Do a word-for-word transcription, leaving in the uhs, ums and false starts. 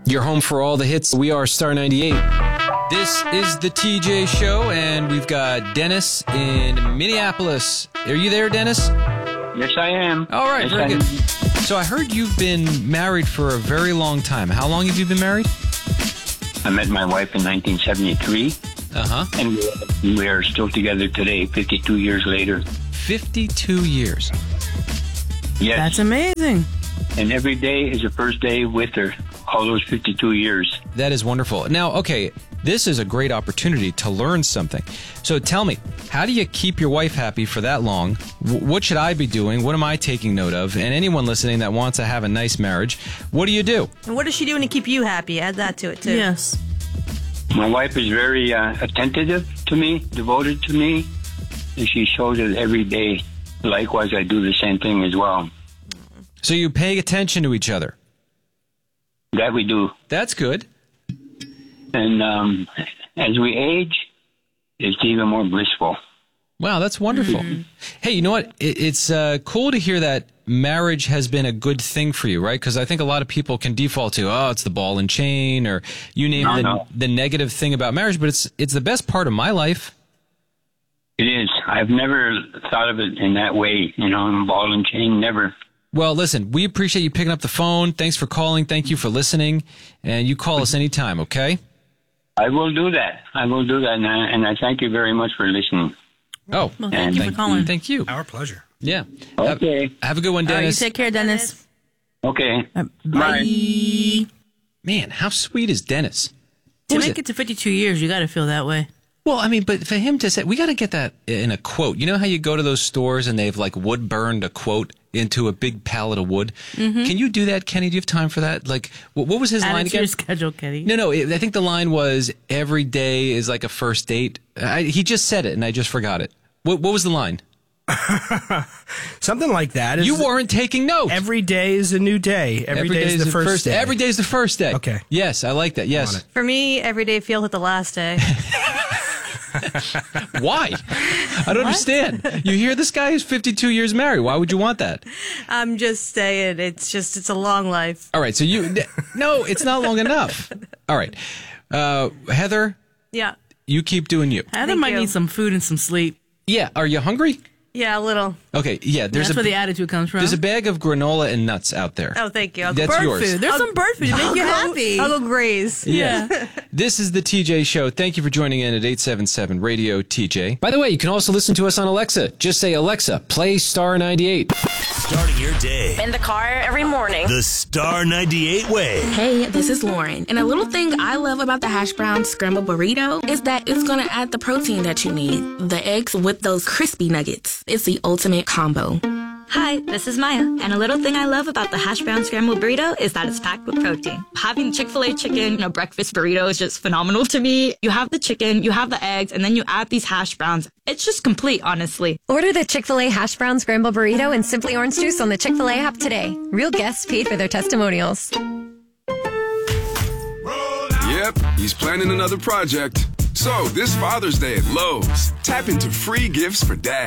Your home for all the hits. We are Star ninety-eight. This is the T J Show, and we've got Dennis in Minneapolis. Are you there, Dennis? Yes, I am. All right, yes, very I good. am. So I heard you've been married for a very long time. How long have you been married? I met my wife in nineteen seventy-three, Uh-huh. and we- we are still together today, fifty-two years later. fifty-two years. Yes, That's amazing. and every day is the first day with her, all those fifty-two years. That is wonderful. Now, okay, this is a great opportunity to learn something. So tell me, how do you keep your wife happy for that long? W- what should I be doing? What am I taking note of? And anyone listening that wants to have a nice marriage, what do you do? And what is she doing to keep you happy? Add that to it, too. Yes. My wife is very uh, attentive to me, devoted to me, and she shows it every day. Likewise, I do the same thing as well. So you pay attention to each other. That we do. That's good. And um, as we age, it's even more blissful. Wow, that's wonderful. Hey, you know what? It, it's uh, cool to hear that marriage has been a good thing for you, right? Because I think a lot of people can default to, oh, it's the ball and chain, or you name No, the, no. the negative thing about marriage, but it's it's the best part of my life. It is. I've never thought of it in that way, you know, ball and chain, never. Well, listen, we appreciate you picking up the phone. Thanks for calling. Thank you for listening. And you call us anytime, okay? I will do that. I will do that, and I, and I thank you very much for listening. Oh, Well, thank you for And- calling. thank you. Our pleasure. Yeah. Okay. Have, have a good one, All right, you Dennis. take care, Dennis. Okay. Uh, Bye. Bye. Man, how sweet is Dennis? To Who's make it? it to fifty-two years, you got to feel that way. Well, I mean, but for him to say, we got to get that in a quote. You know how you go to those stores and they've like wood burned a quote into a big pallet of wood? Mm-hmm. Can you do that, Kenny? Do you have time for that? Like, what, what was his Add line it to again? your schedule, Kenny. No, no. I think the line was, every day is like a first date. I, he just said it and I just forgot it. What, what was the line? Something like that. Is You weren't taking notes. Every day is a new day. Every, day is the first, day. Every day is the first day. Okay. Yes, I like that. On Yes. it. For me, every day feels like the last day. Why? I don't understand. You hear this guy is fifty-two years married. Why would you want that? I'm just saying, it's just, it's a long life. All right. So you, no, it's not long enough. All right. Uh, Heather, Yeah. you keep doing you. Heather Thank might you. need some food and some sleep. Yeah. Are you hungry? Yeah, a little. Okay. Yeah. There's That's a where the attitude comes from. there's a bag of granola and nuts out there. Oh, thank you. I'll That's go, bird yours. food. There's some bird food to make you happy. I'll go graze. Yeah. This is the T J Show. Thank you for joining in at eight seven seven Radio T J. By the way, you can also listen to us on Alexa. Just say, Alexa, play Star ninety-eight. Starting your day In the car every morning. the Star ninety-eight way. Hey, this is Lauren. And a little thing I love about the hash brown scrambled burrito is that it's going to add the protein that you need. The eggs with those crispy nuggets. It's the ultimate combo. Hi, this is Maya. And a little thing I love about the hash brown scrambled burrito is that it's packed with protein. Having Chick-fil-A chicken in a breakfast burrito is just phenomenal to me. You have the chicken, you have the eggs, and then you add these hash browns. It's just complete, honestly. Order the Chick-fil-A Hash Brown Scramble Burrito and Simply Orange Juice on the Chick-fil-A app today. Real guests paid for their testimonials. Yep, he's planning another project. So, this Father's Day at Lowe's, tap into free gifts for dad.